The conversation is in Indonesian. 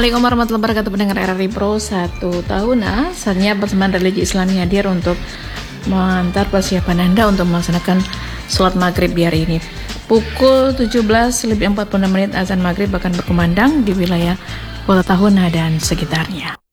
Assalamualaikum warahmatullahi wabarakatuh, pendengar RRI Pro 1 Tahuna. Saatnya Pertemuan Religi Islami hadir untuk mengantar persiapan Anda untuk melaksanakan sholat maghrib di hari ini. Pukul 17:46 azan maghrib akan berkumandang di wilayah Kota Tahuna dan sekitarnya.